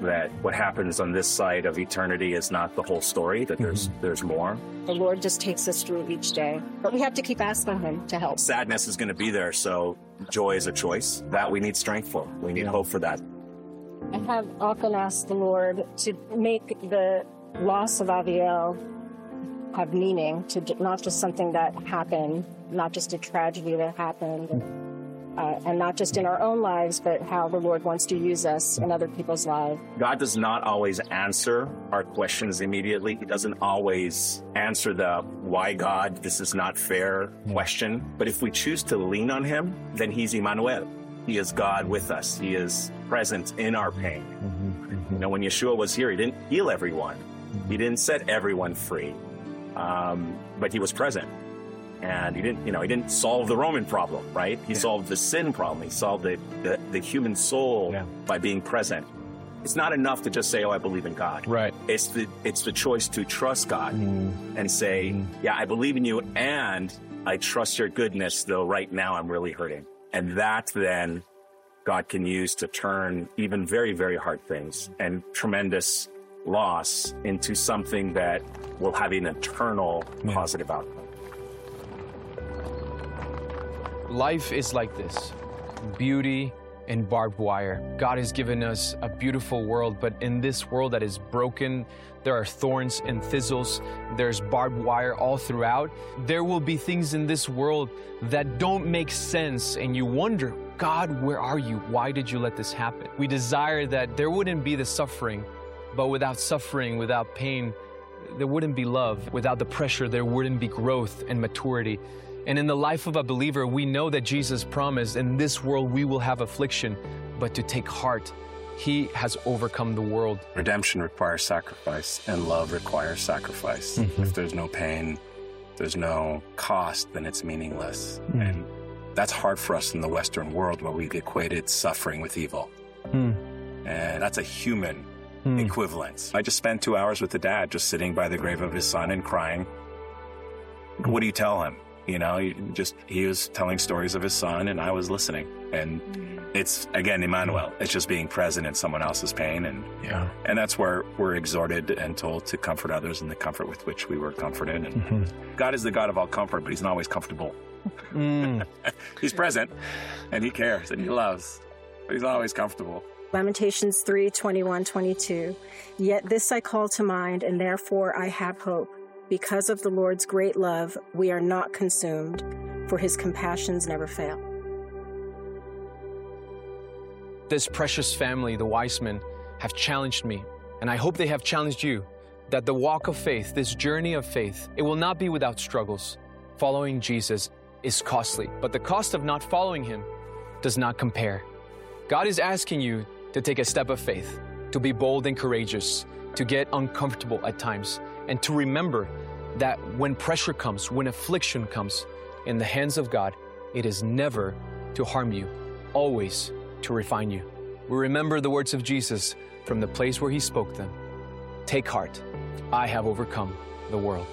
that what happens on this side of eternity is not the whole story, that there's more. The Lord just takes us through each day, but we have to keep asking him to help. Sadness is going to be there, so joy is a choice. That we need strength for. We need hope for that. I have often asked the Lord to make the loss of Aviel have meaning, to not just something that happened, not just a tragedy that happened, and not just in our own lives, but how the Lord wants to use us in other people's lives. God does not always answer our questions immediately. He doesn't always answer the why God, this is not fair question. But if we choose to lean on him, then he's Emmanuel. He is God with us. He is present in our pain. You know, when Yeshua was here, he didn't heal everyone. He didn't set everyone free. But he was present. And he didn't solve the Roman problem, right? He solved the sin problem. He solved the human soul by being present. It's not enough to just say, oh, I believe in God. Right. It's the choice to trust God and say, yeah, I believe in you and I trust your goodness, though right now I'm really hurting. And that then God can use to turn even very, very hard things and tremendous loss into something that will have an eternal positive outcome. Life is like this, beauty and barbed wire. God has given us a beautiful world, but in this world that is broken, there are thorns and thistles, there's barbed wire all throughout. There will be things in this world that don't make sense, and you wonder, God, where are you? Why did you let this happen? We desire that there wouldn't be the suffering, but without suffering, without pain, there wouldn't be love. Without the pressure, there wouldn't be growth and maturity. And in the life of a believer, we know that Jesus promised, in this world we will have affliction, but to take heart, he has overcome the world. Redemption requires sacrifice, and love requires sacrifice. If there's no pain, there's no cost, then it's meaningless. And that's hard for us in the Western world, where we've equated suffering with evil. And that's a human equivalence. I just spent 2 hours with the dad, just sitting by the grave of his son and crying. What do you tell him? You know, he was telling stories of his son, and I was listening. And it's, again, Emmanuel. It's just being present in someone else's pain. And that's where we're exhorted and told to comfort others in the comfort with which we were comforted. And God is the God of all comfort, but he's not always comfortable. He's present, and he cares, and he loves, but he's not always comfortable. Lamentations 3:21-22. Yet this I call to mind, and therefore I have hope. Because of the Lord's great love, we are not consumed, for his compassions never fail. This precious family, the Weissman, have challenged me, and I hope they have challenged you, that the walk of faith, this journey of faith, it will not be without struggles. Following Jesus is costly, but the cost of not following him does not compare. God is asking you to take a step of faith, to be bold and courageous, to get uncomfortable at times, and to remember that when pressure comes, when affliction comes, in the hands of God, it is never to harm you, always to refine you. We remember the words of Jesus from the place where he spoke them. Take heart, I have overcome the world.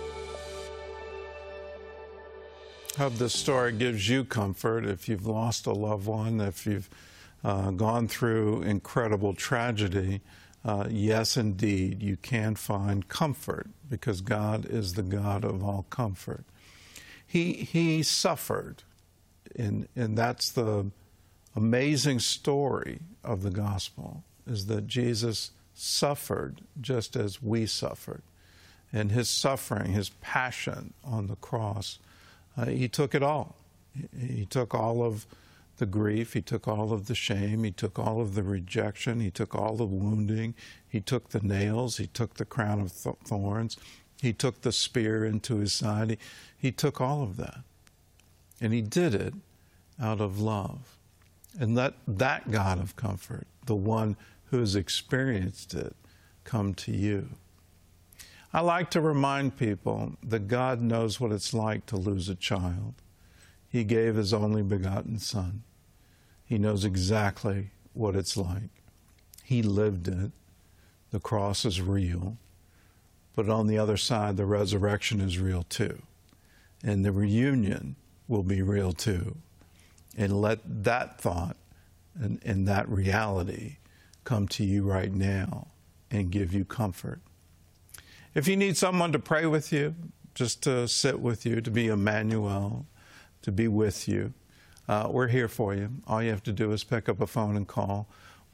I hope this story gives you comfort if you've lost a loved one, if you've gone through incredible tragedy. Yes, indeed, you can find comfort because God is the God of all comfort. He suffered, and that's the amazing story of the gospel, is that Jesus suffered just as we suffered. And his suffering, his passion on the cross, he took it all. He took all of the grief, he took all of the shame, he took all of the rejection, he took all the wounding, he took the nails, he took the crown of thorns, he took the spear into his side, he took all of that. And he did it out of love. And let that God of comfort, the one who has experienced it, come to you. I like to remind people that God knows what it's like to lose a child. He gave his only begotten Son. He knows exactly what it's like. He lived it. The cross is real. But on the other side, the resurrection is real too. And the reunion will be real too. And let that thought and that reality come to you right now and give you comfort. If you need someone to pray with you, just to sit with you, to be Emmanuel, to be with you, we're here for you. All you have to do is pick up a phone and call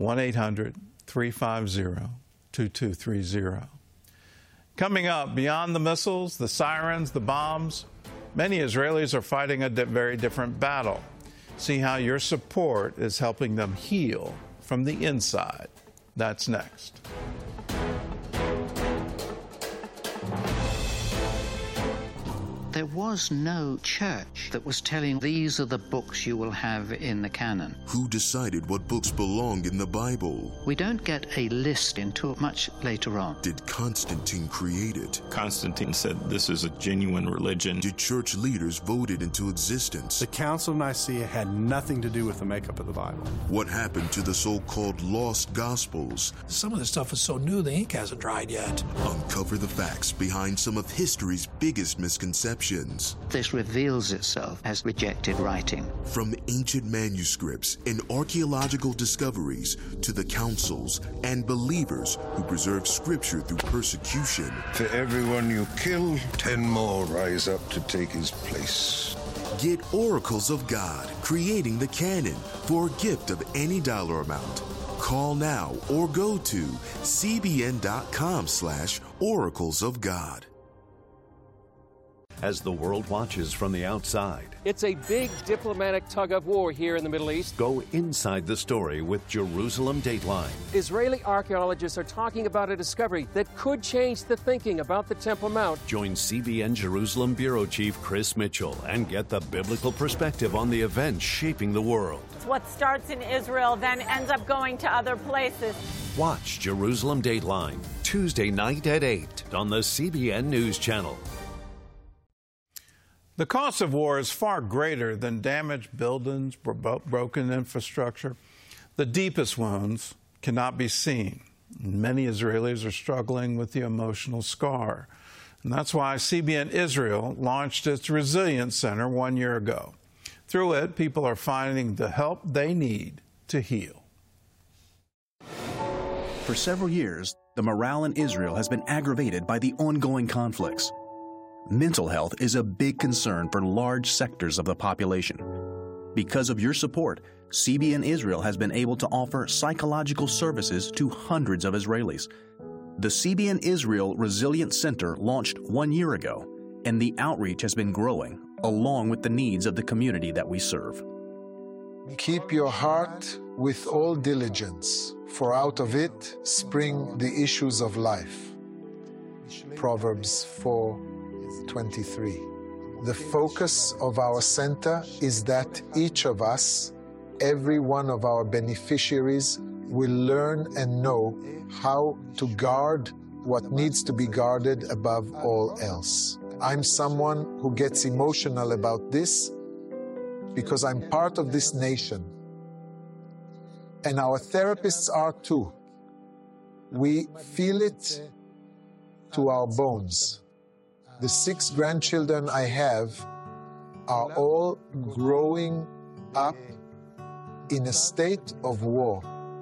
1-800-350-2230. Coming up, beyond the missiles, the sirens, the bombs, many Israelis are fighting a very different battle. See how your support is helping them heal from the inside. That's next. There was no church that was telling, these are the books you will have in the canon. Who decided what books belong in the Bible? We don't get a list until much later on. Did Constantine create it? Constantine said this is a genuine religion. Did church leaders vote it into existence? The Council of Nicaea had nothing to do with the makeup of the Bible. What happened to the so-called lost Gospels? Some of the stuff is so new the ink hasn't dried yet. Uncover the facts behind some of history's biggest misconceptions. This reveals itself as rejected writing. From ancient manuscripts and archaeological discoveries to the councils and believers who preserve Scripture through persecution. For everyone you kill, 10 more rise up to take his place. Get Oracles of God, creating the canon, for a gift of any dollar amount. Call now or go to cbn.com/Oracles of God. As the world watches from the outside, it's a big diplomatic tug-of-war here in the Middle East. Go inside the story with Jerusalem Dateline. Israeli archaeologists are talking about a discovery that could change the thinking about the Temple Mount. Join CBN Jerusalem Bureau Chief Chris Mitchell and get the biblical perspective on the events shaping the world. What starts in Israel then ends up going to other places. Watch Jerusalem Dateline Tuesday night at 8 on the CBN News Channel. The cost of war is far greater than damaged buildings, broken infrastructure. The deepest wounds cannot be seen. Many Israelis are struggling with the emotional scar. And that's why CBN Israel launched its Resilience Center 1 year ago. Through it, people are finding the help they need to heal. For several years, the morale in Israel has been aggravated by the ongoing conflicts. Mental health is a big concern for large sectors of the population. Because of your support, CBN Israel has been able to offer psychological services to hundreds of Israelis. The CBN Israel Resilience Center launched 1 year ago, and the outreach has been growing, along with the needs of the community that we serve. Keep your heart with all diligence, for out of it spring the issues of life. Proverbs 4:23. The focus of our center is that each of us, every one of our beneficiaries, will learn and know how to guard what needs to be guarded above all else. I'm someone who gets emotional about this because I'm part of this nation. And our therapists are too. We feel it to our bones. The 6 grandchildren I have are all growing up in a state of war.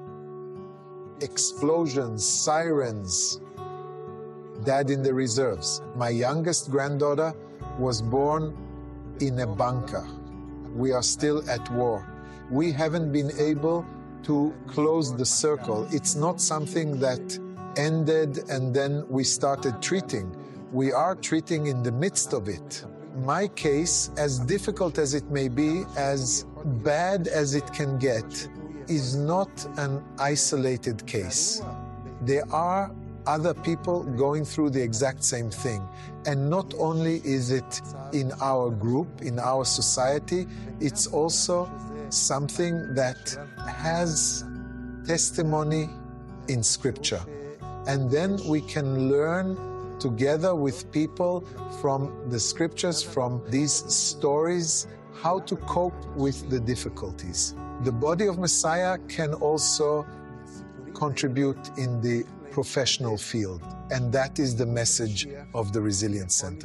Explosions, sirens, dad in the reserves. My youngest granddaughter was born in a bunker. We are still at war. We haven't been able to close the circle. It's not something that ended and then we started treating. We are treating in the midst of it. My case, as difficult as it may be, as bad as it can get, is not an isolated case. There are other people going through the exact same thing. And not only is it in our group, in our society, it's also something that has testimony in Scripture. And then we can learn together with people from the Scriptures, from these stories, how to cope with the difficulties. The body of Messiah can also contribute in the professional field, and that is the message of the Resilience Center.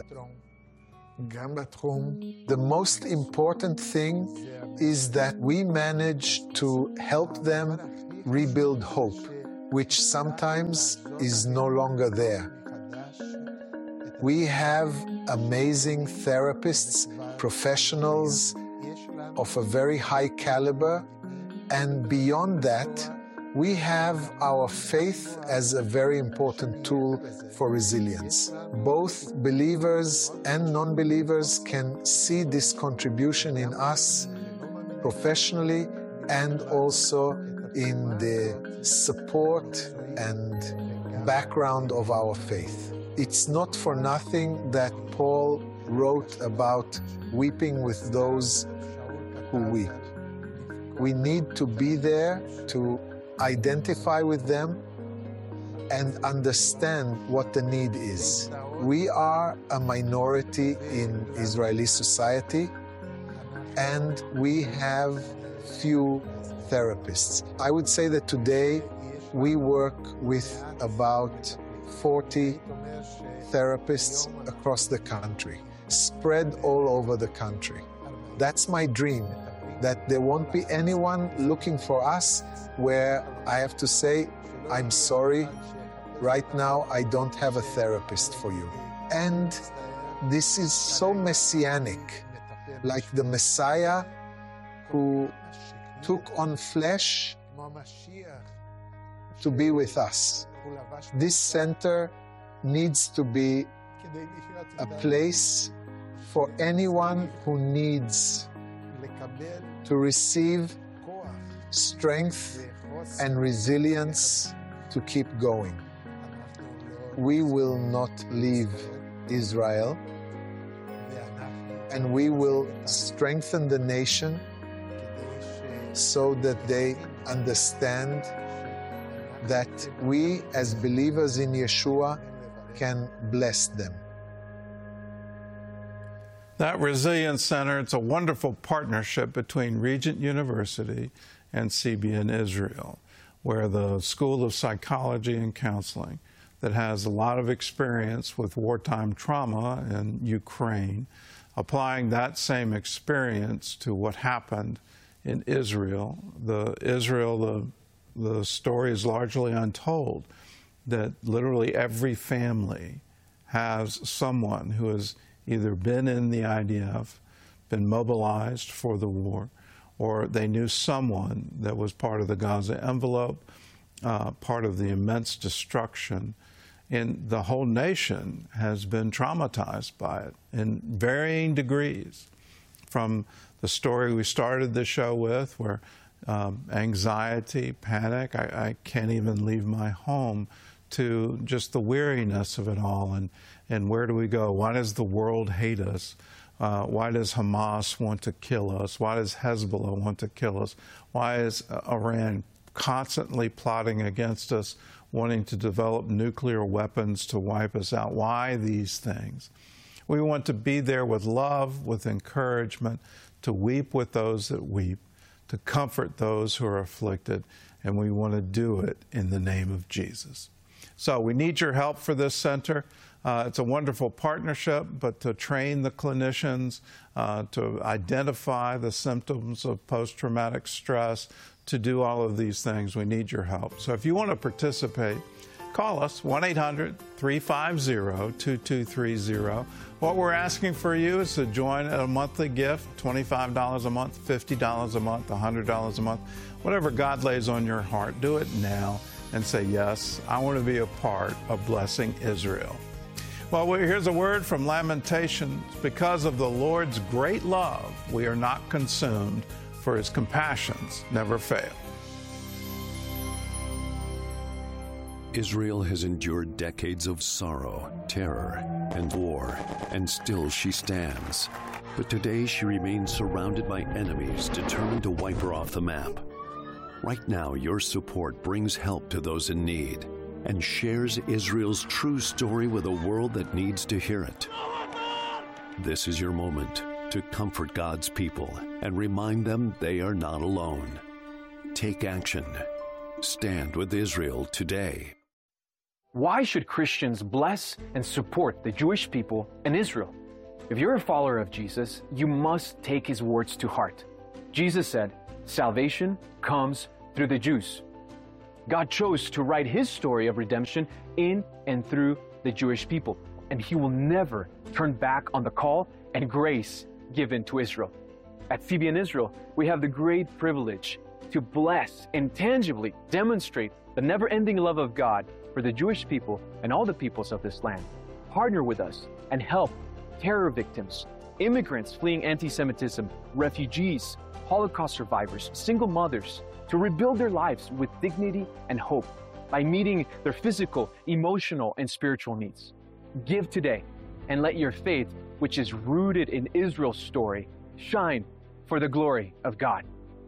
The most important thing is that we manage to help them rebuild hope. which sometimes is no longer there. We have amazing therapists, professionals of a very high caliber, and beyond that, we have our faith as a very important tool for resilience. Both believers and non-believers can see this contribution in us professionally and also in the support and background of our faith. It's not for nothing that Paul wrote about weeping with those who weep. We need to be there to identify with them and understand what the need is. We are a minority in Israeli society, and we have few therapists. I would say that today we work with about 40 therapists across the country, spread all over the country. That's my dream, that there won't be anyone looking for us where I have to say, I'm sorry, right now I don't have a therapist for you. And this is so messianic, like the Messiah who took on flesh to be with us. This center needs to be a place for anyone who needs to receive strength and resilience to keep going. We will not leave Israel, and we will strengthen the nation so that they understand that we as believers in Yeshua can bless them. That Resilience Center, it's a wonderful partnership between Regent University and CBN Israel, where the School of Psychology and Counseling that has a lot of experience with wartime trauma in Ukraine, applying that same experience to what happened in Israel. The story is largely untold, that literally every family has someone who has either been in the IDF, been mobilized for the war, or they knew someone that was part of the Gaza envelope, part of the immense destruction. And the whole nation has been traumatized by it in varying degrees. From the story we started the show with, where anxiety, panic, I can't even leave my home, to just the weariness of it all, and where do we go? Why does the world hate us? Why does Hamas want to kill us? Why does Hezbollah want to kill us? Why is Iran constantly plotting against us, wanting to develop nuclear weapons to wipe us out? Why these things? We want to be there with love, with encouragement, to weep with those that weep, to comfort those who are afflicted, and we want to do it in the name of Jesus. So we need your help for this center. It's a wonderful partnership, but to train the clinicians, to identify the symptoms of post-traumatic stress, to do all of these things, we need your help. So if you want to participate, call us, 1-800-350-2230. What we're asking for you is to join at a monthly gift, $25 a month, $50 a month, $100 a month, whatever God lays on your heart. Do it now and say, yes, I want to be a part of blessing Israel. Well, here's a word from Lamentations. Because of the Lord's great love, we are not consumed, for his compassions never fail. Israel has endured decades of sorrow, terror, and war, and still she stands. But today she remains surrounded by enemies determined to wipe her off the map. Right now, your support brings help to those in need and shares Israel's true story with a world that needs to hear it. This is your moment to comfort God's people and remind them they are not alone. Take action. Stand with Israel today. Why should Christians bless and support the Jewish people and Israel? If you're a follower of Jesus, you must take his words to heart. Jesus said, salvation comes through the Jews. God chose to write his story of redemption in and through the Jewish people, and he will never turn back on the call and grace given to Israel. At CBN Israel, we have the great privilege to bless and tangibly demonstrate the never-ending love of God for the Jewish people and all the peoples of this land. Partner with us and help terror victims, immigrants fleeing anti-Semitism, refugees, Holocaust survivors, single mothers, to rebuild their lives with dignity and hope by meeting their physical, emotional, and spiritual needs. Give today and let your faith, which is rooted in Israel's story, shine for the glory of God.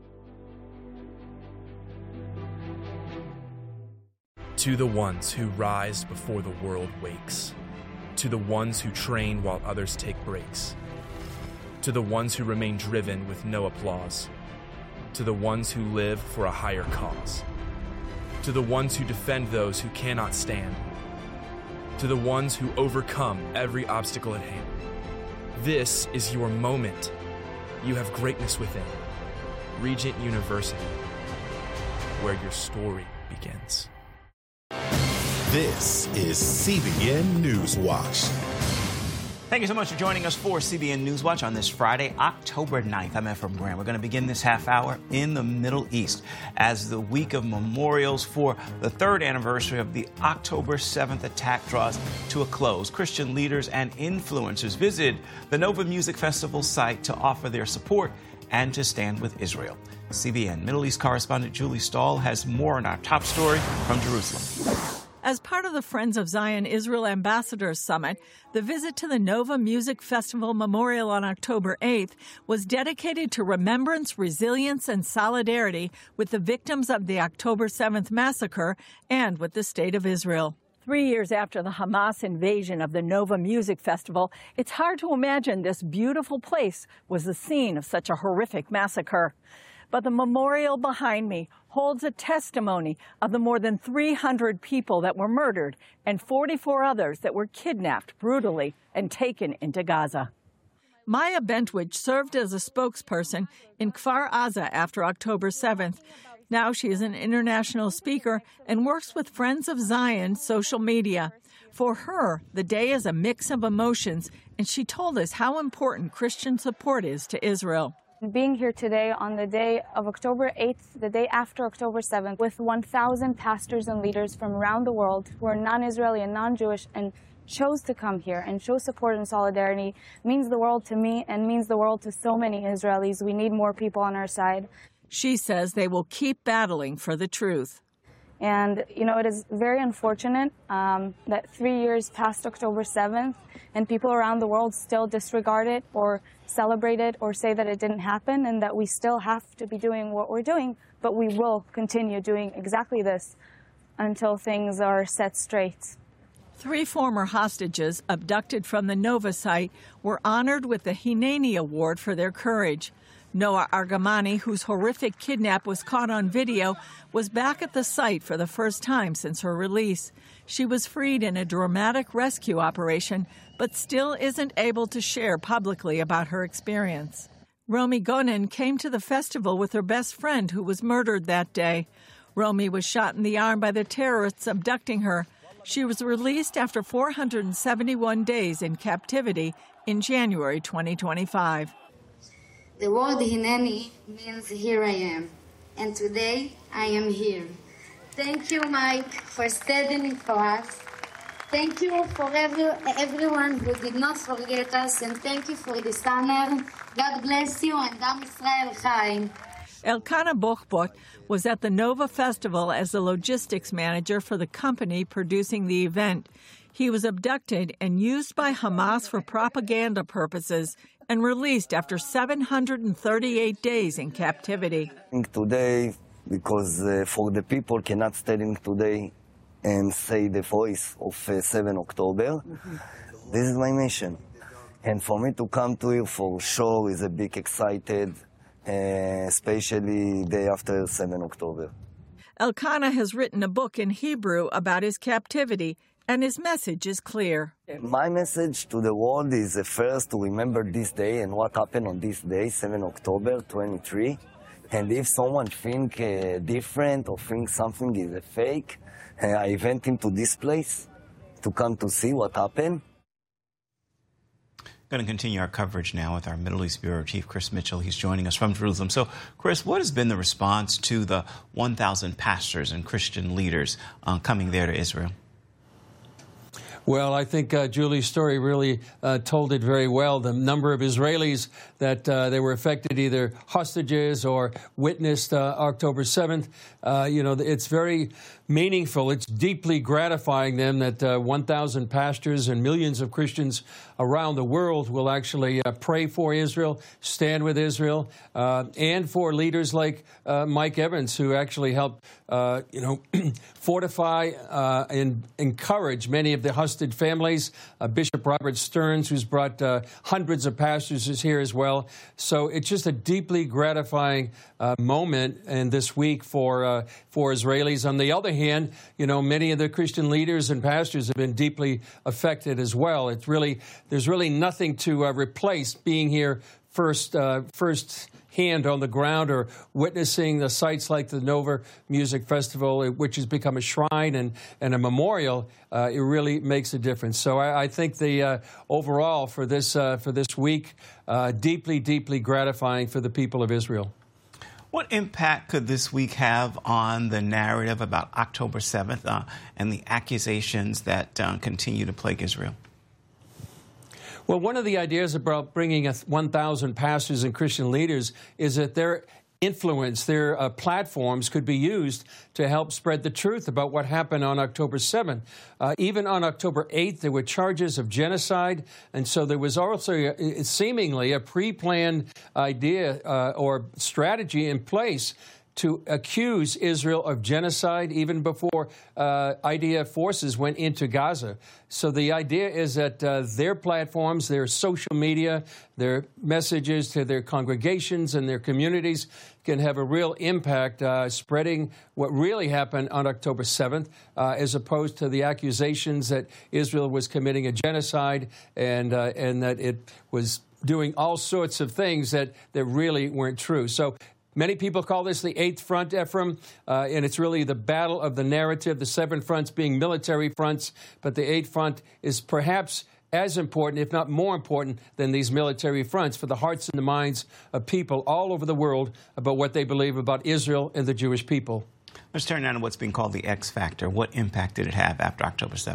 To the ones who rise before the world wakes, to the ones who train while others take breaks, to the ones who remain driven with no applause, to the ones who live for a higher cause, to the ones who defend those who cannot stand, to the ones who overcome every obstacle at hand. This is your moment. You have greatness within. Regent University, where your story begins. This is CBN Newswatch. Thank you so much for joining us for CBN Newswatch on this Friday, October 9th. I'm Ephraim Graham. We're going to begin this half hour in the Middle East as the week of memorials for the third anniversary of the October 7th attack draws to a close. Christian leaders and influencers visited the Nova Music Festival site to offer their support and to stand with Israel. CBN Middle East correspondent Julie Stahl has more on our top story from Jerusalem. As part of the Friends of Zion Israel Ambassadors Summit, the visit to the Nova Music Festival Memorial on October 8th was dedicated to remembrance, resilience, and solidarity with the victims of the October 7th massacre and with the State of Israel. 3 years after the Hamas invasion of the Nova Music Festival, it's hard to imagine this beautiful place was the scene of such a horrific massacre. But the memorial behind me holds a testimony of the more than 300 people that were murdered and 44 others that were kidnapped brutally and taken into Gaza. Maya Bentwich served as a spokesperson in Kfar Aza after October 7th. Now she is an international speaker and works with Friends of Zion social media. For her, the day is a mix of emotions, and she told us how important Christian support is to Israel. Being here today on the day of October 8th, the day after October 7th, with 1,000 pastors and leaders from around the world who are non-Israeli and non-Jewish and chose to come here and show support and solidarity means the world to me and means the world to so many Israelis. We need more people on our side. She says they will keep battling for the truth. And, you know, it is very unfortunate that 3 years past October 7th and people around the world still disregard it or celebrate it or say that it didn't happen and that we still have to be doing what we're doing, but we will continue doing exactly this until things are set straight. 3 former hostages abducted from the Nova site were honored with the Hineni Award for their courage. Noah Argamani, whose horrific kidnap was caught on video, was back at the site for the first time since her release. She was freed in a dramatic rescue operation, but still isn't able to share publicly about her experience. Romy Gonen came to the festival with her best friend who was murdered that day. Romy was shot in the arm by the terrorists abducting her. She was released after 471 days in captivity in January 2025. The word Hineni means here I am, and today I am here. Thank you, Mike, for standing for us. Thank you for everyone who did not forget us, and thank you for this honor. God bless you, and Am Yisrael Chaim. Elkanah Bochbot was at the Nova Festival as the logistics manager for the company producing the event. He was abducted and used by Hamas for propaganda purposes and released after 738 days in captivity. Today, because for the people cannot stand today and say the voice of 7 October, this is my mission. And for me to come to here for sure is a big excited, especially day after 7 October. Elkanah has written a book in Hebrew about his captivity, and his message is clear. My message to the world is first to remember this day and what happened on this day, 7 October 23, And if someone think different or think something is a fake, I went into this place to come to see what happened. Going to continue our coverage now with our Middle East Bureau Chief, Chris Mitchell. He's joining us from Jerusalem. So, Chris, what has been the response to the 1,000 pastors and Christian leaders coming there to Israel? Well, I think Julie's story really told it very well. The number of Israelis that they were affected, either hostages or witnessed October 7th, it's very meaningful. It's deeply gratifying them that 1,000 pastors and millions of Christians around the world will actually pray for Israel, stand with Israel, and for leaders like Mike Evans, who actually helped, fortify and encourage many of the hostage families. Bishop Robert Stearns, who's brought hundreds of pastors, is here as well. So it's just a deeply gratifying moment in this week for Israelis. On the other hand, many of the Christian leaders and pastors have been deeply affected as well. There's really nothing to replace being here first hand on the ground or witnessing the sites like the Nova Music Festival, which has become a shrine and a memorial. It really makes a difference. So I think the overall for this week, deeply, deeply gratifying for the people of Israel. What impact could this week have on the narrative about October 7th and the accusations that continue to plague Israel? Well, one of the ideas about bringing 1,000 pastors and Christian leaders is that their influence, their platforms could be used to help spread the truth about what happened on October 7th. Even on October 8th, there were charges of genocide, and so there was also seemingly a pre-planned idea or strategy in place to accuse Israel of genocide even before IDF forces went into Gaza. So the idea is that their platforms, their social media, their messages to their congregations and their communities can have a real impact spreading what really happened on October 7th, as opposed to the accusations that Israel was committing a genocide and that it was doing all sorts of things that really weren't true. So many people call this the Eighth Front, Ephraim, and it's really the battle of the narrative, the 7 fronts being military fronts, but the Eighth Front is perhaps as important, if not more important, than these military fronts for the hearts and the minds of people all over the world about what they believe about Israel and the Jewish people. Let's turn now to what's being called the X Factor. What impact did it have after October 7th?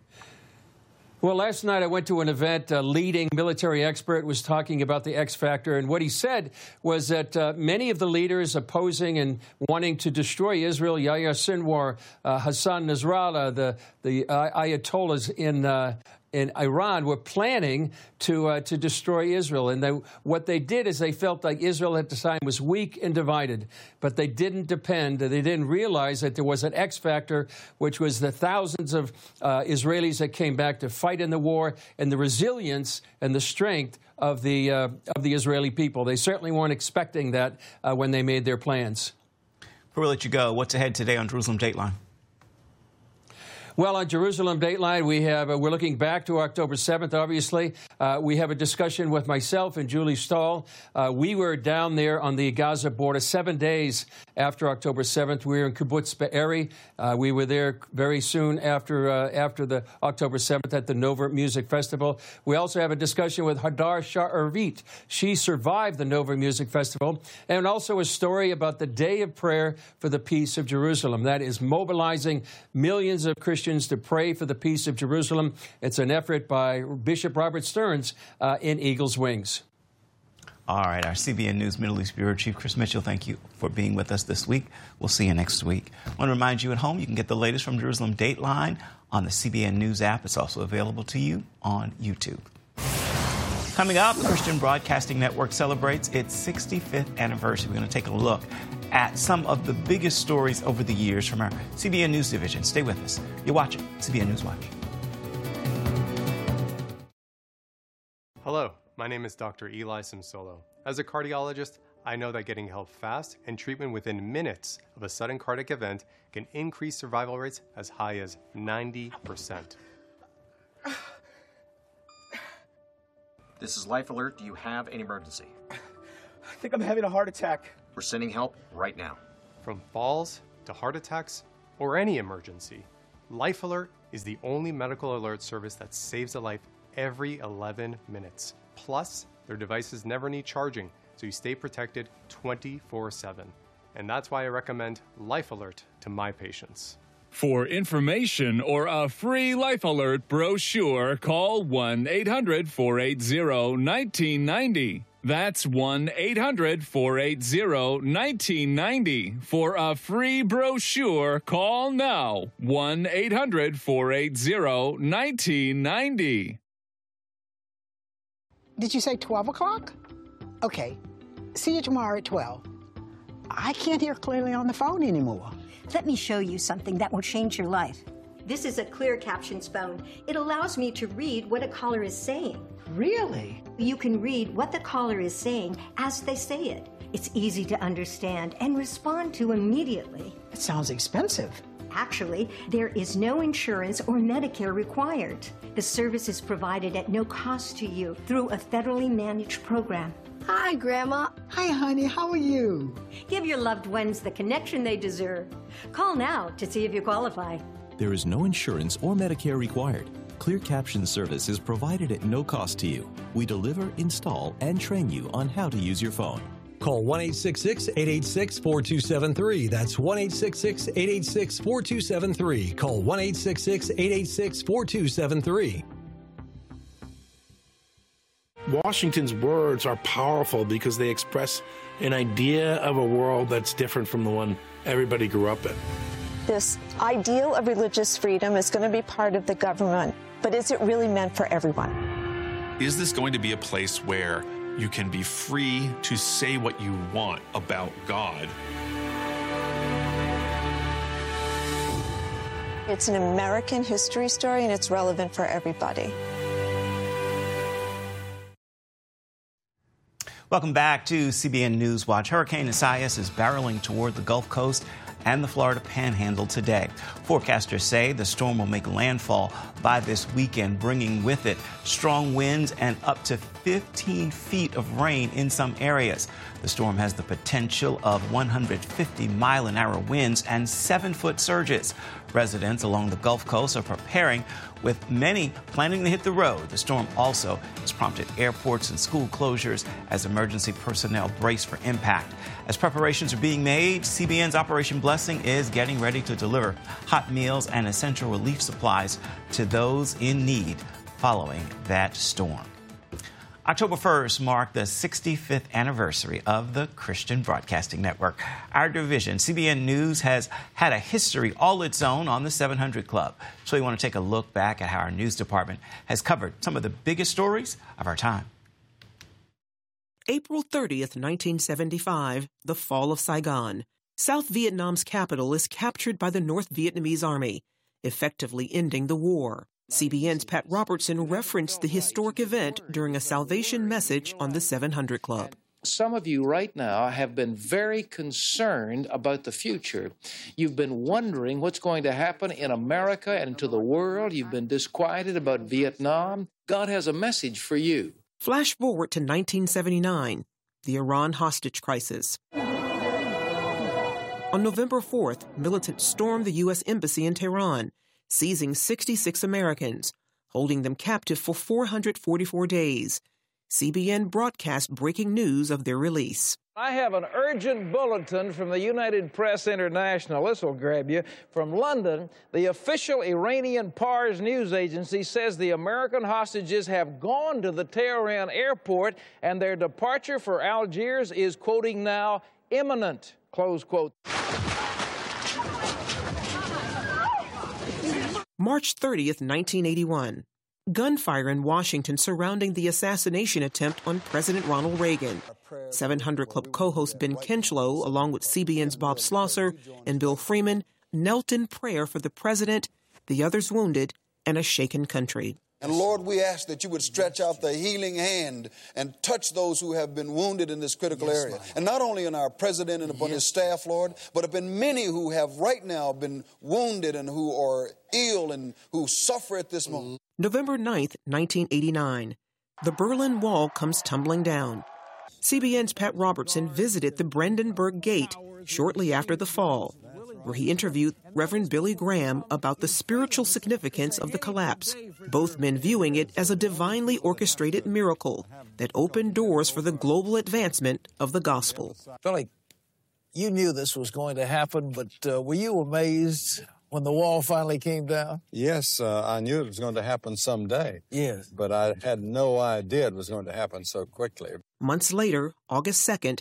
Well, last night I went to an event. A leading military expert was talking about the X Factor, and what he said was that many of the leaders opposing and wanting to destroy Israel, Yahya Sinwar, Hassan Nasrallah, the Ayatollahs in Iran, were planning to destroy Israel. And what they did is they felt like Israel at the time was weak and divided, but they didn't realize that there was an X factor, which was the thousands of Israelis that came back to fight in the war and the resilience and the strength of the Israeli people. They certainly weren't expecting that when they made their plans. Before we let you go, what's ahead today on Jerusalem Dateline? Well, on Jerusalem Dateline, we're looking back to October 7th, obviously. We have a discussion with myself and Julie Stahl. We were down there on the Gaza border 7 days after October 7th. We were in Kibbutz Be'eri. We were there very soon after the October 7th at the Nova Music Festival. We also have a discussion with Hadar Sha'arvit. She survived the Nova Music Festival. And also a story about the Day of Prayer for the Peace of Jerusalem. That is mobilizing millions of Christians to pray for the peace of Jerusalem. It's an effort by Bishop Robert Stearns in Eagle's Wings. All right, our CBN News Middle East Bureau Chief Chris Mitchell, thank you for being with us this week. We'll see you next week. I want to remind you at home, you can get the latest from Jerusalem Dateline on the CBN News app. It's also available to you on YouTube. Coming up, the Christian Broadcasting Network celebrates its 65th anniversary. We're going to take a look at some of the biggest stories over the years from our CBN News division. Stay with us. You're watching CBN News Watch. Hello, my name is Dr. Eli Simsolo. As a cardiologist, I know that getting help fast and treatment within minutes of a sudden cardiac event can increase survival rates as high as 90%. This is Life Alert. Do you have an emergency? I think I'm having a heart attack. We're sending help right now. From falls to heart attacks or any emergency, Life Alert is the only medical alert service that saves a life every 11 minutes. Plus, their devices never need charging, so you stay protected 24/7. And that's why I recommend Life Alert to my patients. For information or a free Life Alert brochure, call 1-800-480-1990. That's 1-800-480-1990. For a free brochure, call now. 1-800-480-1990. Did you say 12 o'clock? Okay. See you tomorrow at 12. I can't hear clearly on the phone anymore. Let me show you something that will change your life. This is a Clear Captions phone. It allows me to read what a caller is saying. Really? You can read what the caller is saying as they say it. It's easy to understand and respond to immediately. It sounds expensive. Actually, there is no insurance or Medicare required. The service is provided at no cost to you through a federally managed program. Hi, Grandma. Hi, honey. How are you? Give your loved ones the connection they deserve. Call now to see if you qualify. There is no insurance or Medicare required. Clear Caption service is provided at no cost to you. We deliver, install, and train you on how to use your phone. Call 1-866-886-4273. That's 1-866-886-4273. Call 1-866-886-4273. Washington's words are powerful because they express an idea of a world that's different from the one everybody grew up in. This ideal of religious freedom is going to be part of the government, but is it really meant for everyone? Is this going to be a place where you can be free to say what you want about God? It's an American history story, and it's relevant for everybody. Welcome back to CBN News Watch. Hurricane Isaias is barreling toward the Gulf Coast and the Florida Panhandle today. Forecasters say the storm will make landfall by this weekend, bringing with it strong winds and up to 15 feet of rain in some areas. The storm has the potential of 150-mile-an-hour winds and 7-foot surges. Residents along the Gulf Coast are preparing, with many planning to hit the road. The storm also has prompted airports and school closures as emergency personnel brace for impact. As preparations are being made, CBN's Operation Blessing is getting ready to deliver hot meals and essential relief supplies to those in need following that storm. October 1st marked the 65th anniversary of the Christian Broadcasting Network. Our division, CBN News, has had a history all its own on the 700 Club. So we want to take a look back at how our news department has covered some of the biggest stories of our time. April 30th, 1975, the fall of Saigon. South Vietnam's capital is captured by the North Vietnamese Army, effectively ending the war. CBN's Pat Robertson referenced the historic event during a salvation message on the 700 Club. Some of you right now have been very concerned about the future. You've been wondering what's going to happen in America and to the world. You've been disquieted about Vietnam. God has a message for you. Flash forward to 1979, the Iran hostage crisis. On November 4th, militants stormed the U.S. Embassy in Tehran, seizing 66 Americans, holding them captive for 444 days. CBN broadcast breaking news of their release. I have an urgent bulletin from the United Press International. This will grab you. From London, the official Iranian Pars news agency says the American hostages have gone to the Tehran airport and their departure for Algiers is, quoting now, imminent, close quote. March 30th, 1981. Gunfire in Washington surrounding the assassination attempt on President Ronald Reagan. 700 Club co-host Ben Kinchlow, along with CBN's Bob Slosser and Bill Freeman, knelt in prayer for the president, the others wounded, and a shaken country. And Lord, we ask that you would stretch out the healing hand and touch those who have been wounded in this critical area. And not only in our president and upon his staff, Lord, but upon many who have right now been wounded and who are ill and who suffer at this moment. November 9th, 1989. The Berlin Wall comes tumbling down. CBN's Pat Robertson visited the Brandenburg Gate shortly after the fall, where he interviewed Reverend Billy Graham about the spiritual significance of the collapse, both men viewing it as a divinely orchestrated miracle that opened doors for the global advancement of the gospel. Billy, you knew this was going to happen, but were you amazed when the wall finally came down? Yes, I knew it was going to happen someday. Yes. But I had no idea it was going to happen so quickly. Months later, August 2nd,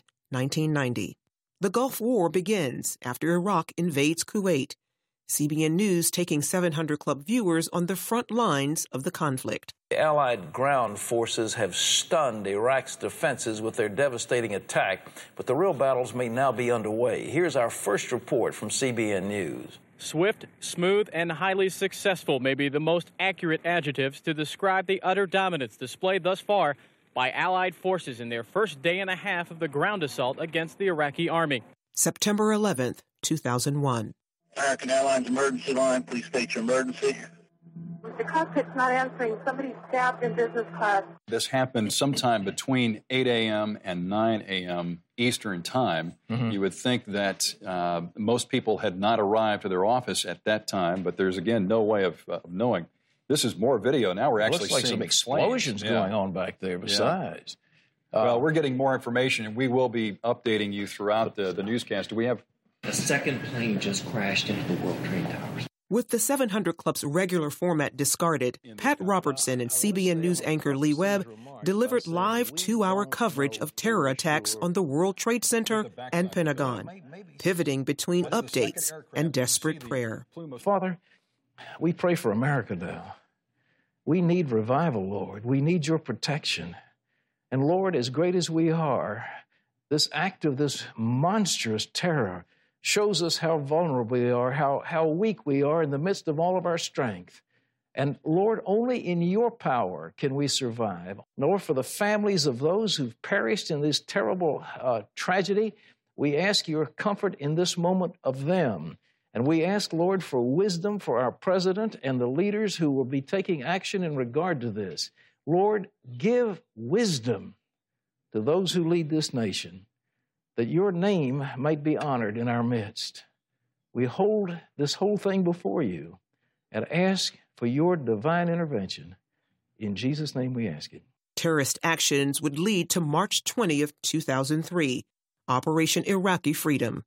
1990. The Gulf War begins after Iraq invades Kuwait. CBN News taking 700 Club viewers on the front lines of the conflict. The Allied ground forces have stunned Iraq's defenses with their devastating attack, but the real battles may now be underway. Here's our first report from CBN News. Swift, smooth, and highly successful may be the most accurate adjectives to describe the utter dominance displayed thus far by Allied forces in their first day and a half of the ground assault against the Iraqi army. September 11th, 2001. American Airlines emergency line, please state your emergency. The cockpit's not answering. Somebody's stabbed in business class. This happened sometime between 8 a.m. and 9 a.m. Eastern Time. Mm-hmm. You would think that most people had not arrived to their office at that time, but there's, again, no way of knowing. This is more video. Now we're actually seeing some explosions going on back there besides. Yeah. Well, we're getting more information, and we will be updating you throughout the newscast. Do we have... A second plane just crashed into the World Trade Towers. With the 700 Club's regular format discarded, Pat Robertson and CBN News anchor Lee Webb delivered live 2-hour coverage of terror attacks on the World Trade Center and Pentagon, pivoting between updates and desperate prayer. Father, we pray for America now. We need revival, Lord. We need your protection. And Lord, as great as we are, this act of this monstrous terror shows us how vulnerable we are, how weak we are in the midst of all of our strength. And Lord, only in your power can we survive. Lord, for the families of those who've perished in this terrible tragedy, we ask your comfort in this moment of them. And we ask, Lord, for wisdom for our president and the leaders who will be taking action in regard to this. Lord, give wisdom to those who lead this nation, that your name might be honored in our midst. We hold this whole thing before you and ask for your divine intervention. In Jesus' name we ask it. Terrorist actions would lead to March 20th, 2003, Operation Iraqi Freedom.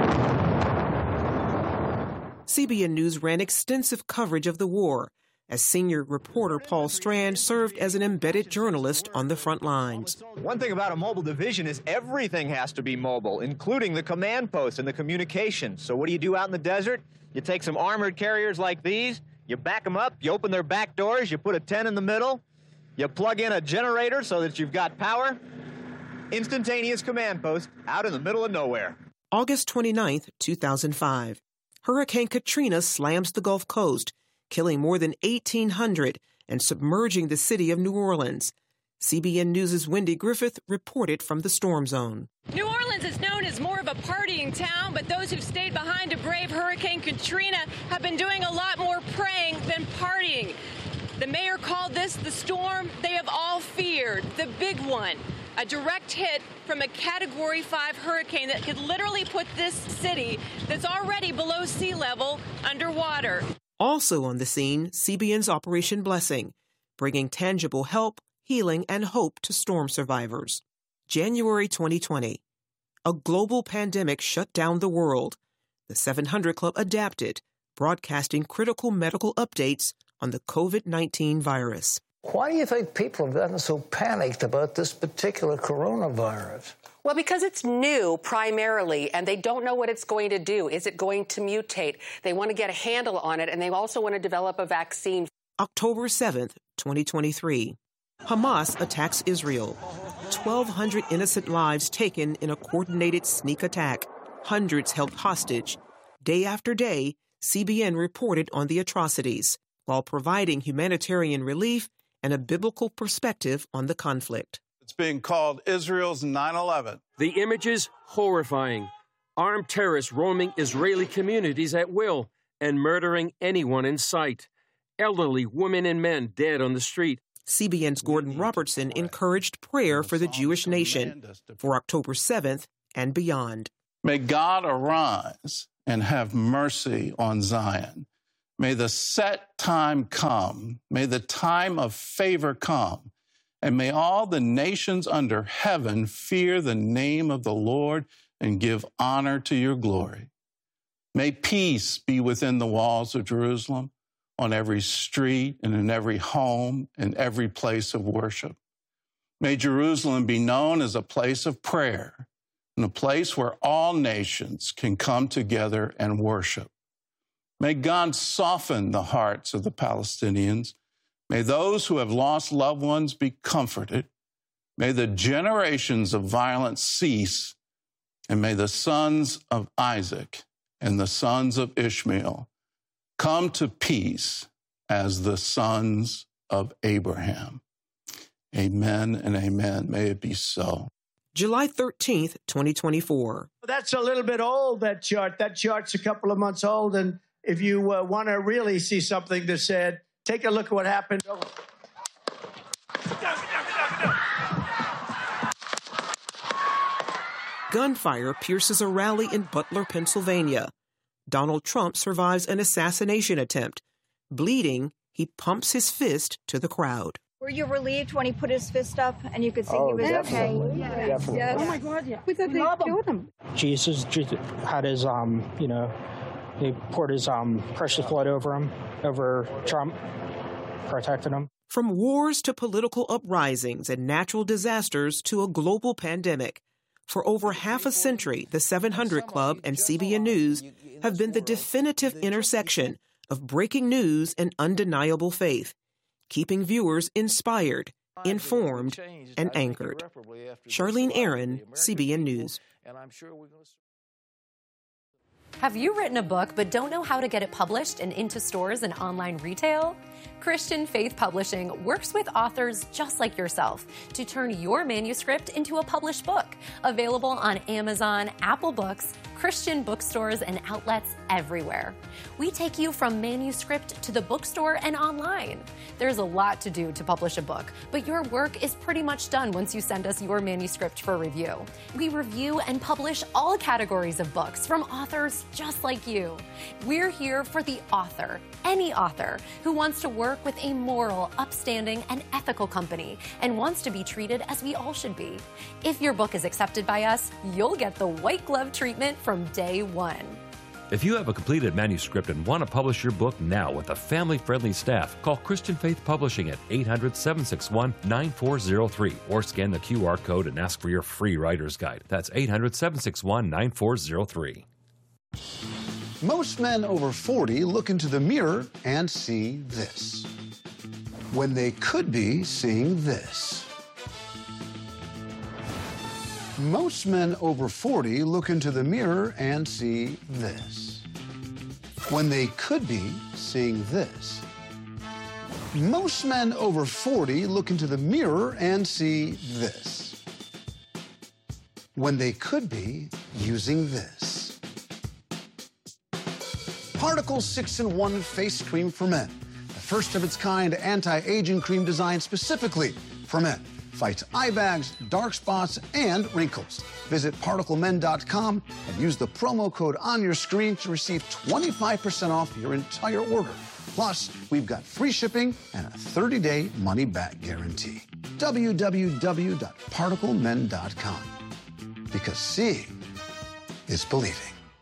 CBN News ran extensive coverage of the war, as senior reporter Paul Strand served as an embedded journalist on the front lines. One thing about a mobile division is everything has to be mobile, including the command post and the communication. So what do you do out in the desert? You take some armored carriers like these, you back them up, you open their back doors, you put a tent in the middle, you plug in a generator so that you've got power. Instantaneous command post out in the middle of nowhere. August 29th, 2005. Hurricane Katrina slams the Gulf Coast, killing more than 1,800 and submerging the city of New Orleans. CBN News' Wendy Griffith reported from the storm zone. New Orleans is known as more of a partying town, but those who've stayed behind to brave Hurricane Katrina have been doing a lot more praying than partying. The mayor called this the storm they have all feared, the big one, a direct hit from a Category 5 hurricane that could literally put this city that's already below sea level underwater. Also on the scene, CBN's Operation Blessing, bringing tangible help, healing, and hope to storm survivors. January 2020. A global pandemic shut down the world. The 700 Club adapted, broadcasting critical medical updates on the COVID-19 virus. Why do you think people have gotten so panicked about this particular coronavirus? Well, because it's new primarily, and they don't know what it's going to do. Is it going to mutate? They want to get a handle on it, and they also want to develop a vaccine. October 7th, 2023. Hamas attacks Israel. 1,200 innocent lives taken in a coordinated sneak attack. Hundreds held hostage. Day after day, CBN reported on the atrocities, while providing humanitarian relief and a biblical perspective on the conflict. It's being called Israel's 9/11. The images, horrifying. Armed terrorists roaming Israeli communities at will and murdering anyone in sight. Elderly women and men dead on the street. CBN's Gordon Robertson encouraged prayer for the Jewish nation for October 7th and beyond. May God arise and have mercy on Zion. May the set time come. May the time of favor come. And may all the nations under heaven fear the name of the Lord and give honor to your glory. May peace be within the walls of Jerusalem, on every street and in every home and every place of worship. May Jerusalem be known as a place of prayer and a place where all nations can come together and worship. May God soften the hearts of the Palestinians. May those who have lost loved ones be comforted. May the generations of violence cease, and may the sons of Isaac and the sons of Ishmael come to peace as the sons of Abraham. Amen and amen. May it be so. July 13th, 2024. That's a little bit old, that chart. That chart's a couple of months old, and if you want to really see something that's said, take a look at what happened. Gunfire pierces a rally in Butler, Pennsylvania. Donald Trump survives an assassination attempt. Bleeding, he pumps his fist to the crowd. Were you relieved when he put his fist up and you could see he was definitely. okay? Definitely. Yes. Oh my God, yeah. We thought they killed him. Jesus had his, he poured his precious blood over him, over Trump, protected him. From wars to political uprisings and natural disasters to a global pandemic, for over half a century, the 700 Club and CBN News have been the definitive intersection of breaking news and undeniable faith, keeping viewers inspired, informed, and anchored. Charlene Aaron, CBN News. Have you written a book but don't know how to get it published and into stores and online retail? Christian Faith Publishing works with authors just like yourself to turn your manuscript into a published book, available on Amazon, Apple Books, Christian bookstores, and outlets everywhere. We take you from manuscript to the bookstore and online. There's a lot to do to publish a book, but your work is pretty much done once you send us your manuscript for review. We review and publish all categories of books from authors just like you. We're here for the author, any author who wants to work with a moral, upstanding, and ethical company and wants to be treated as we all should be. If your book is accepted by us, you'll get the white glove treatment from day one. If you have a completed manuscript and want to publish your book now with a family-friendly staff, call Christian Faith Publishing at 800-761-9403 or scan the QR code and ask for your free writer's guide. That's 800-761-9403. Most men over 40 look into the mirror and see this, when they could be seeing this. Most men over 40 look into the mirror and see this, when they could be seeing this. Most men over 40 look into the mirror and see this, when they could be using this. Particle 6-in-1 Face Cream for Men, the first of its kind anti-aging cream designed specifically for men. Fights eye bags, dark spots, and wrinkles. Visit ParticleMen.com and use the promo code on your screen to receive 25% off your entire order. Plus, we've got free shipping and a 30-day money-back guarantee. www.ParticleMen.com. Because seeing is believing.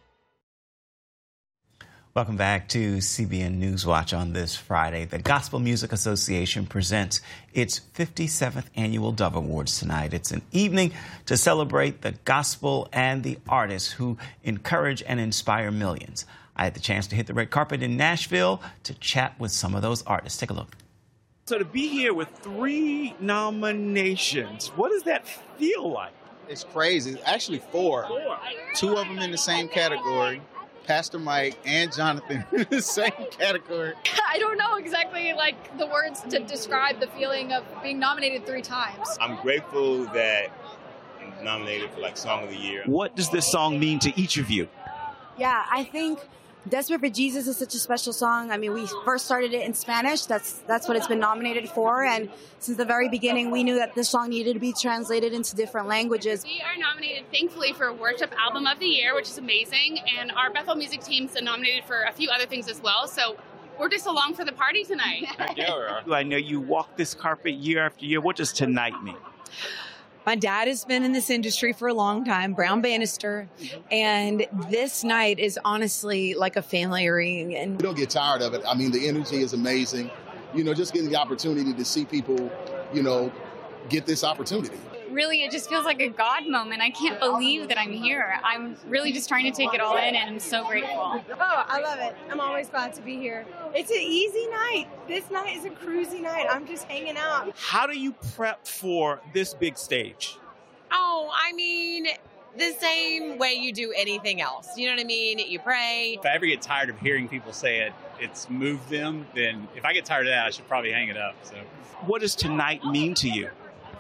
Welcome back to CBN Newswatch on this Friday. The Gospel Music Association presents its 57th annual Dove Awards tonight. It's an evening to celebrate the gospel and the artists who encourage and inspire millions. I had the chance to hit the red carpet in Nashville to chat with some of those artists. Take a look. So to be here with 3 nominations, what does that feel like? It's crazy. Actually 4. 2 of them in the same category. Pastor Mike and Jonathan in the same category. I don't know exactly the words to describe the feeling of being nominated 3 times. I'm grateful that I'm nominated for Song of the Year. What does this song mean to each of you? Yeah, I think Desperate for Jesus is such a special song. I mean, we first started it in Spanish. That's what it's been nominated for. And since the very beginning, we knew that this song needed to be translated into different languages. We are nominated, thankfully, for Worship Album of the Year, which is amazing. And our Bethel Music team's nominated for a few other things as well. So we're just along for the party tonight. I know you walk this carpet year after year. What does tonight mean? My dad has been in this industry for a long time, Brown Bannister, and this night is honestly like a family reunion. We don't get tired of it. I mean, the energy is amazing. You know, just getting the opportunity to see people, you know, get this opportunity. Really, it just feels like a God moment. I can't believe that I'm here. I'm really just trying to take it all in, and I'm so grateful. Oh, I love it. I'm always glad to be here. It's an easy night. This night is a cruisy night. I'm just hanging out. How do you prep for this big stage? Oh, I mean, the same way you do anything else. You know what I mean? You pray. If I ever get tired of hearing people say it's moved them, then if I get tired of that, I should probably hang it up. So, what does tonight mean to you?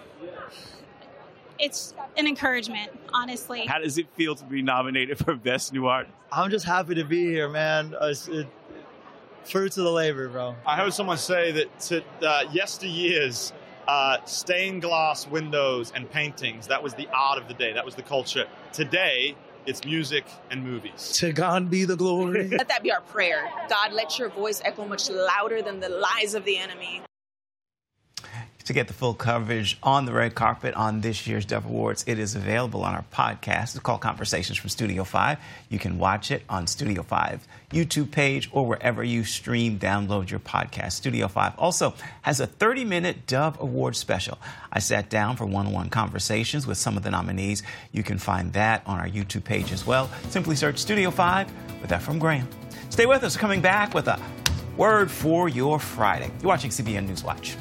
It's an encouragement, honestly. How does it feel to be nominated for Best New Artist? I'm just happy to be here, man. Fruits of the labor, bro. I heard someone say that yesteryears, stained glass windows and paintings, that was the art of the day. That was the culture. Today, it's music and movies. To God be the glory. Let that be our prayer. God, let your voice echo much louder than the lies of the enemy. To get the full coverage on the red carpet on this year's Dove Awards, it is available on our podcast. It's called Conversations from Studio 5. You can watch it on Studio 5 YouTube page or wherever you download your podcast. Studio 5 also has a 30-minute Dove Award special. I sat down for one-on-one conversations with some of the nominees. You can find that on our YouTube page as well. Simply search Studio 5 with Efrem Graham. Stay with us. Coming back with a word for your Friday. You're watching CBN News Watch.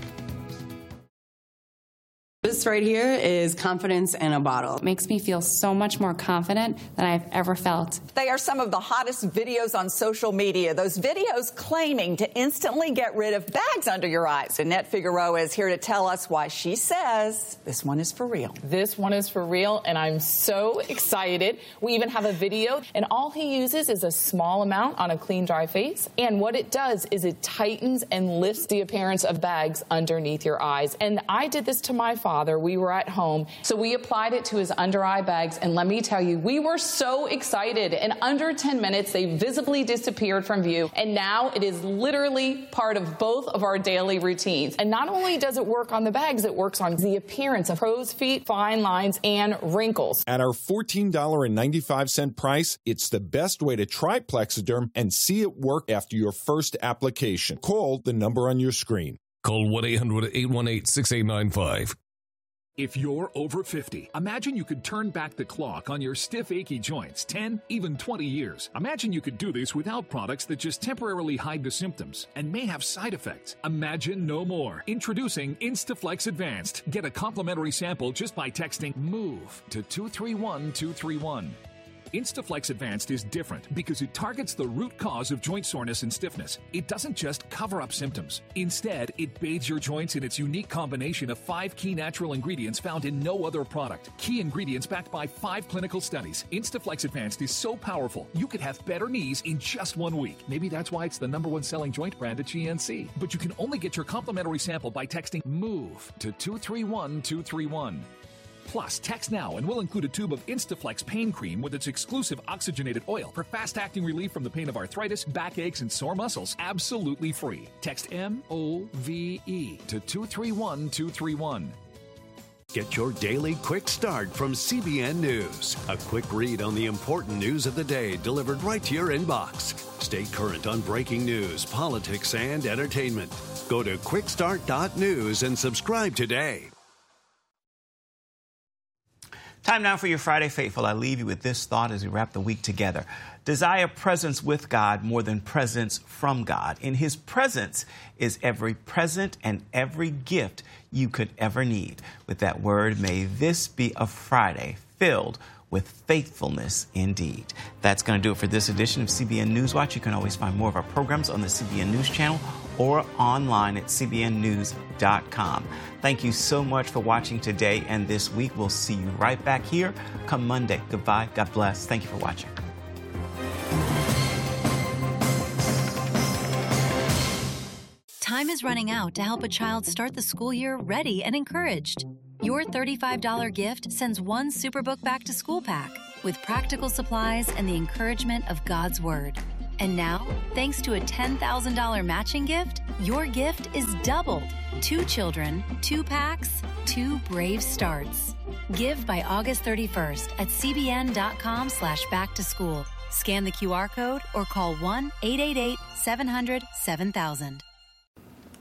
This right here is confidence in a bottle. It makes me feel so much more confident than I've ever felt. They are some of the hottest videos on social media. Those videos claiming to instantly get rid of bags under your eyes. Annette Figueroa is here to tell us why she says this one is for real. This one is for real, and I'm so excited. We even have a video, and all he uses is a small amount on a clean, dry face. And what it does is it tightens and lifts the appearance of bags underneath your eyes. And I did this to my father. We were at home, so we applied it to his under eye bags, and let me tell you, we were so excited. In under 10 minutes, they visibly disappeared from view, and now it is literally part of both of our daily routines. And not only does it work on the bags, it works on the appearance of crow's feet, fine lines, and wrinkles. At our $14.95 price, it's the best way to try Plexiderm and see it work after your first application. Call the number on your screen. Call 1-800-818-6895. If you're over 50, imagine you could turn back the clock on your stiff, achy joints 10, even 20 years. Imagine you could do this without products that just temporarily hide the symptoms and may have side effects. Imagine no more. Introducing Instaflex Advanced. Get a complimentary sample just by texting MOVE to 231231. Instaflex Advanced is different because it targets the root cause of joint soreness and stiffness. It doesn't just cover up symptoms. Instead, it bathes your joints in its unique combination of 5 key natural ingredients found in no other product. Key ingredients backed by 5 clinical studies. Instaflex Advanced is so powerful, you could have better knees in just 1 week. Maybe that's why it's the #1 selling joint brand at GNC. But you can only get your complimentary sample by texting MOVE to 231231. Plus, text now and we'll include a tube of Instaflex pain cream with its exclusive oxygenated oil for fast-acting relief from the pain of arthritis, backaches, and sore muscles. Absolutely free. Text MOVE to 231231. Get your daily quick start from CBN News. A quick read on the important news of the day delivered right to your inbox. Stay current on breaking news, politics, and entertainment. Go to quickstart.news and subscribe today. Time now for your Friday Faithful. I leave you with this thought as we wrap the week together. Desire presence with God more than presence from God. In His presence is every present and every gift you could ever need. With that word, may this be a Friday filled with faithfulness indeed. That's going to do it for this edition of CBN News Watch. You can always find more of our programs on the CBN News channel or online at cbnnews.com. Thank you so much for watching today and this week. We'll see you right back here come Monday. Goodbye. God bless. Thank you for watching. Time is running out to help a child start the school year ready and encouraged. Your $35 gift sends one Superbook Back to School pack with practical supplies and the encouragement of God's Word. And now, thanks to a $10,000 matching gift, your gift is doubled. 2 children, 2 packs, 2 brave starts. Give by August 31st at cbn.com/backtoschool. Scan the QR code or call 1-888-700-7000.